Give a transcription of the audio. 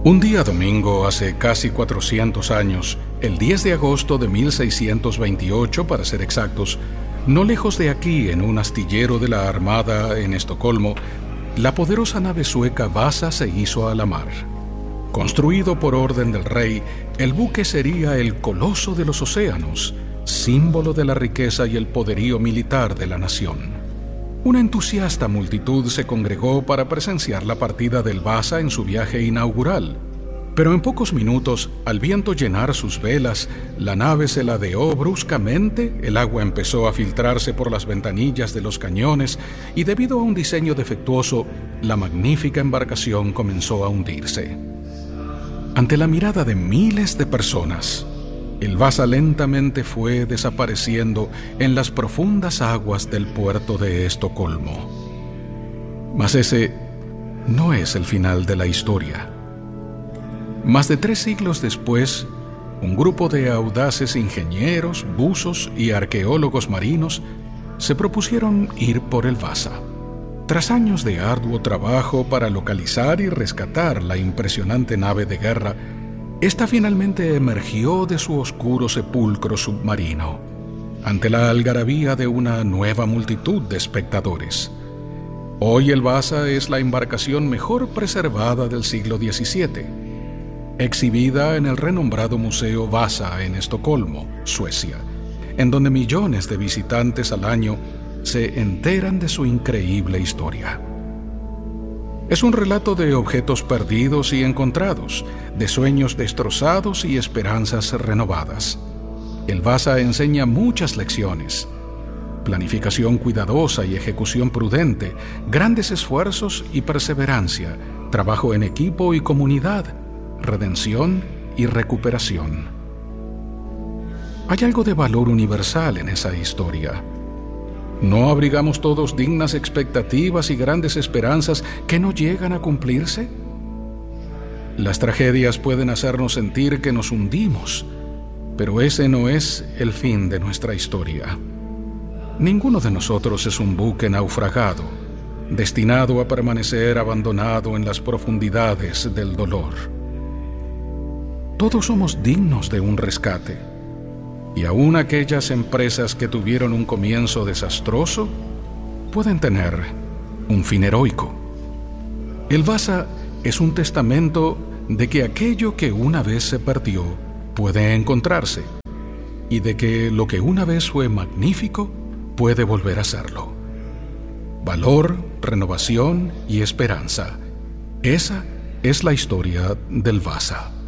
Un día domingo, hace casi 400 años, el 10 de agosto de 1628, para ser exactos, no lejos de aquí, en un astillero de la Armada en Estocolmo, la poderosa nave sueca Vasa se hizo a la mar. Construido por orden del rey, el buque sería el coloso de los océanos, símbolo de la riqueza y el poderío militar de la nación. Una entusiasta multitud se congregó para presenciar la partida del Vasa en su viaje inaugural. Pero en pocos minutos, al viento llenar sus velas, la nave se ladeó bruscamente, el agua empezó a filtrarse por las ventanillas de los cañones y debido a un diseño defectuoso, la magnífica embarcación comenzó a hundirse. Ante la mirada de miles de personas, el Vasa lentamente fue desapareciendo en las profundas aguas del puerto de Estocolmo. Mas ese no es el final de la historia. Más de 3 siglos después, un grupo de audaces ingenieros, buzos y arqueólogos marinos se propusieron ir por el Vasa. Tras años de arduo trabajo para localizar y rescatar la impresionante nave de guerra, esta finalmente emergió de su oscuro sepulcro submarino, ante la algarabía de una nueva multitud de espectadores. Hoy el Vasa es la embarcación mejor preservada del siglo XVII, exhibida en el renombrado Museo Vasa en Estocolmo, Suecia, en donde millones de visitantes al año se enteran de su increíble historia. Es un relato de objetos perdidos y encontrados, de sueños destrozados y esperanzas renovadas. El Vasa enseña muchas lecciones: planificación cuidadosa y ejecución prudente, grandes esfuerzos y perseverancia, trabajo en equipo y comunidad, redención y recuperación. Hay algo de valor universal en esa historia. ¿No abrigamos todos dignas expectativas y grandes esperanzas que no llegan a cumplirse? Las tragedias pueden hacernos sentir que nos hundimos, pero ese no es el fin de nuestra historia. Ninguno de nosotros es un buque naufragado, destinado a permanecer abandonado en las profundidades del dolor. Todos somos dignos de un rescate. Y aún aquellas empresas que tuvieron un comienzo desastroso pueden tener un fin heroico. El Vasa es un testamento de que aquello que una vez se perdió puede encontrarse y de que lo que una vez fue magnífico puede volver a serlo. Valor, renovación y esperanza. Esa es la historia del Vasa.